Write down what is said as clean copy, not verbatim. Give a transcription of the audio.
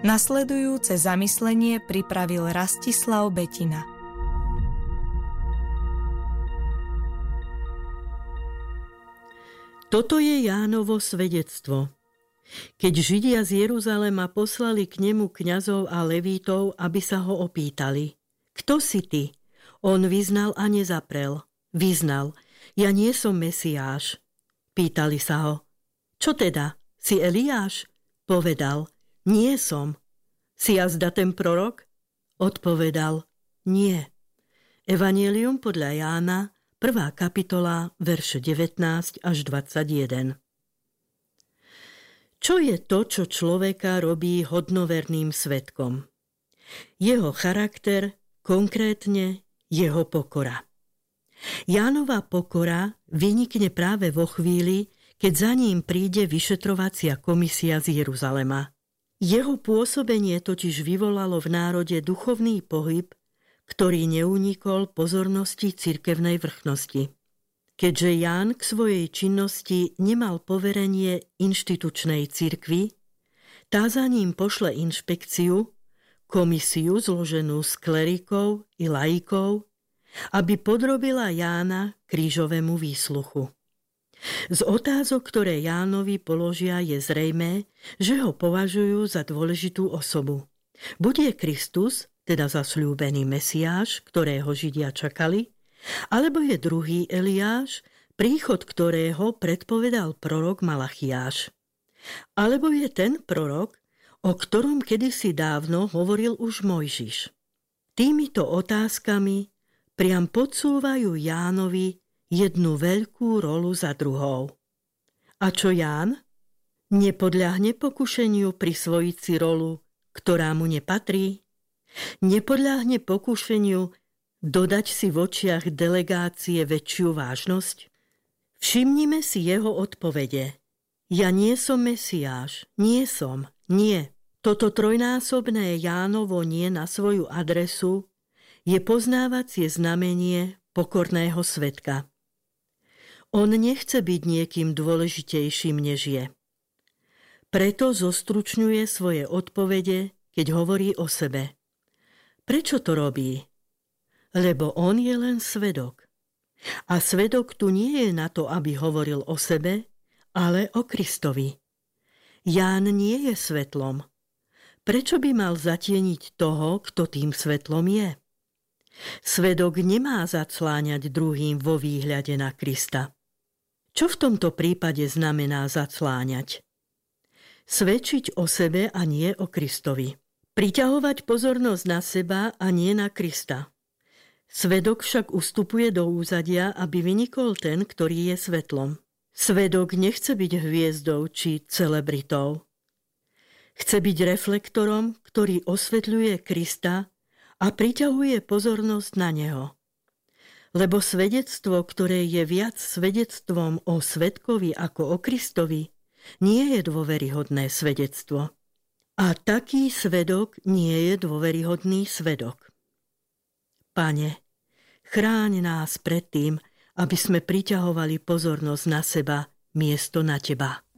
Nasledujúce zamyslenie pripravil Rastislav Betina. Toto je Jánovo svedectvo. Keď Židia z Jeruzalema poslali k nemu kňazov a levítov, aby sa ho opýtali: Kto si ty? On vyznal a nezaprel. Vyznal: Ja nie som Mesiáš. Pýtali sa ho: Čo teda? Si Eliáš? Povedal: Nie som. Si jazda ten prorok? Odpovedal: Nie. Evanjelium podľa Jána, 1. kapitola, verše 19 až 21. Čo je to, čo človeka robí hodnoverným svedkom? Jeho charakter, konkrétne jeho pokora. Jánova pokora vynikne práve vo chvíli, keď za ním príde vyšetrovacia komisia z Jeruzalema. Jeho pôsobenie totiž vyvolalo v národe duchovný pohyb, ktorý neunikol pozornosti cirkevnej vrchnosti. Keďže Ján k svojej činnosti nemal poverenie inštitučnej cirkvi, tá za ním pošle inšpekciu, komisiu zloženú z klerikov i laikov, aby podrobila Jána krížovému výsluchu. Z otázok, ktoré Jánovi položia, je zrejmé, že ho považujú za dôležitú osobu. Buď je Kristus, teda zasľúbený Mesiáš, ktorého Židia čakali, alebo je druhý Eliáš, príchod ktorého predpovedal prorok Malachiáš. Alebo je ten prorok, o ktorom kedysi dávno hovoril už Mojžiš. Týmito otázkami priam podsúvajú Jánovi jednu veľkú rolu za druhou. A čo Ján? Nepodľahne pokušeniu prisvojiť si rolu, ktorá mu nepatrí? Nepodľahne pokušeniu dodať si v očiach delegácie väčšiu vážnosť? Všimnime si jeho odpovede. Ja nie som Mesiáš, nie som, nie. Toto trojnásobné Jánovo nie na svoju adresu je poznávacie znamenie pokorného svedka. On nechce byť niekým dôležitejším, než je. Preto zostručňuje svoje odpovede, keď hovorí o sebe. Prečo to robí? Lebo on je len svedok. A svedok tu nie je na to, aby hovoril o sebe, ale o Kristovi. Ján nie je svetlom. Prečo by mal zatieniť toho, kto tým svetlom je? Svedok nemá zacláňať druhým vo výhľade na Krista. Čo v tomto prípade znamená zacláňať? Svedčiť o sebe a nie o Kristovi. Priťahovať pozornosť na seba a nie na Krista. Svedok však ustupuje do úzadia, aby vynikol ten, ktorý je svetlom. Svedok nechce byť hviezdou či celebritou. Chce byť reflektorom, ktorý osvetľuje Krista a priťahuje pozornosť na neho. Lebo svedectvo, ktoré je viac svedectvom o svedkovi ako o Kristovi, nie je dôveryhodné svedectvo. A taký svedok nie je dôveryhodný svedok. Pane, chráň nás pred tým, aby sme priťahovali pozornosť na seba miesto na Teba.